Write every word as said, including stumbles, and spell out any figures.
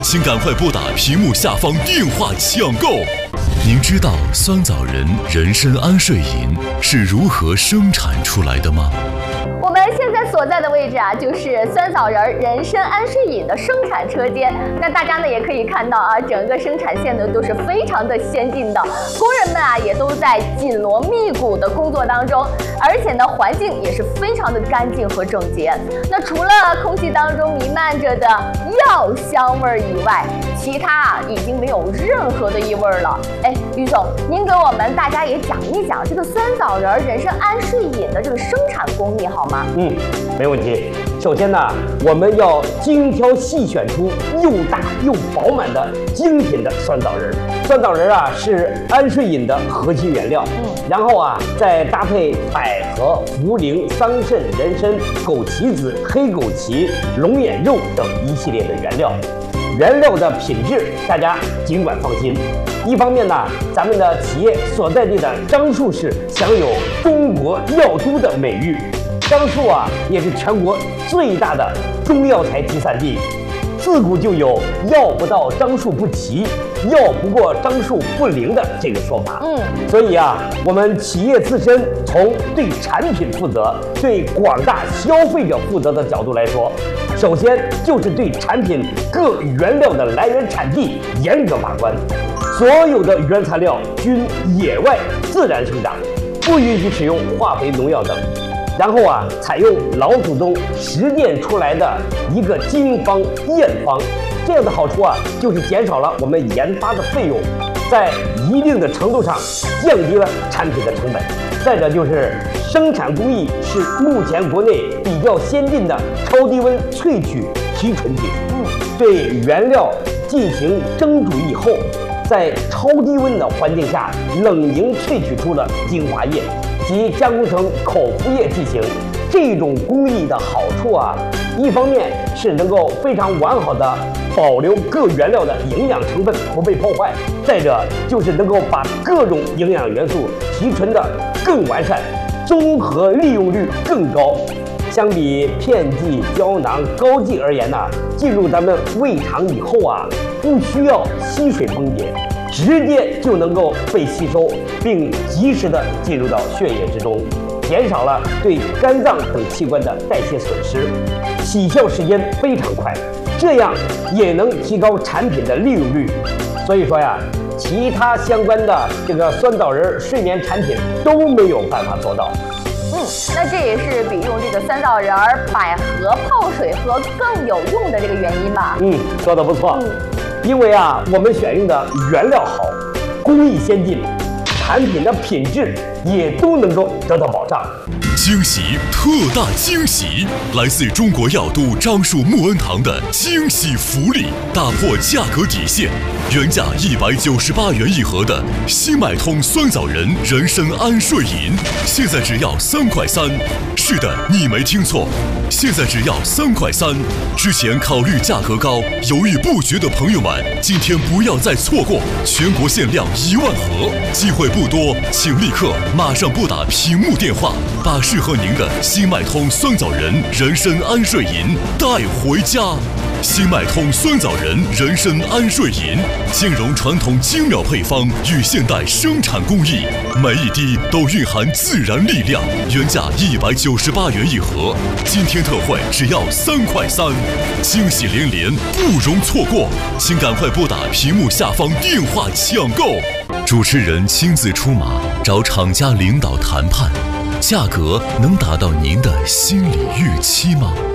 请赶快拨打屏幕下方电话抢购。您知道酸枣仁人参安睡饮是如何生产出来的吗？ 我们现在所在的位置啊，就是酸枣仁人参安睡饮的生产车间。那大家呢也可以看到啊，整个生产线呢都是非常的先进的，工人们啊也都在紧锣密鼓的工作当中，而且呢环境也是非常的干净和整洁。那除了空气当中弥漫着的药香味儿以外，其他啊已经没有任何的异味了。哎，于总，您给我们大家也讲一讲这个酸枣仁人参安睡饮的这个生产工艺好吗？ 嗯，没问题。首先呢，我们要精挑细选出又大又饱满的精品的酸枣仁。酸枣仁啊是安睡饮的核心原料，嗯，然后啊再搭配百合、茯苓、桑葚、人参、枸杞子、黑枸杞、龙眼肉等一系列的原料。原料的品质，大家尽管放心。一方面呢，咱们的企业所在地的樟树市享有中国药都的美誉，樟树啊也是全国最大的中药材集散地。自古就有“药不到樟树不齐，药不过樟树不灵”的这个说法。嗯，所以啊，我们企业自身从对产品负责、对广大消费者负责的角度来说，首先就是对产品各原料的来源产地严格把关，所有的原材料均野外自然生长，不允许使用化肥、农药等。然后啊，采用老祖宗实践出来的一个经方验方，这样的好处啊，就是减少了我们研发的费用，在一定的程度上降低了产品的成本。再者就是生产工艺是目前国内比较先进的超低温萃取提纯技术，嗯，对原料进行蒸煮以后，在超低温的环境下冷凝萃取出了精华液，及加工成口服液剂型。这种工艺的好处啊，一方面是能够非常完好的保留各原料的营养成分不被破坏，再者就是能够把各种营养元素提纯的更完善，综合利用率更高。相比片剂、胶囊、膏剂而言呢、啊，进入咱们胃肠以后啊，不需要吸水崩解，直接就能够被吸收，并及时的进入到血液之中，减少了对肝脏等器官的代谢损失，起效时间非常快，这样也能提高产品的利用率。所以说呀，其他相关的这个酸枣仁睡眠产品都没有办法做到。 嗯，那这也是比用这个酸枣仁、百合泡水喝更有用的这个原因吧？ 嗯，说得不错。嗯，因为啊，我们选用的原料好，工艺先进，产品的品质也都能够得到保障。 惊喜，特大惊喜！来自中国药都樟树木恩堂的惊喜福利，打破价格底线，原价一百九十八元一盒的新买通酸枣仁人参安睡饮，现在只要三块三。是的，你没听错，现在只要三块三。之前考虑价格高，犹豫不决的朋友们，今天不要再错过，全国限量一万盒，机会不多，请立刻马上拨打屏幕电话，把适合您的新麦通酸枣仁人参安睡饮带回家。新麦通酸枣仁人参安睡饮兼容传统精妙配方与现代生产工艺，每一滴都蕴含自然力量，原价一百九十八元一盒，今天特惠只要三块三，惊喜连连，不容错过，请赶快拨打屏幕下方电话抢购。主持人亲自出马，找厂家领导谈判，价格能达到您的心理预期吗？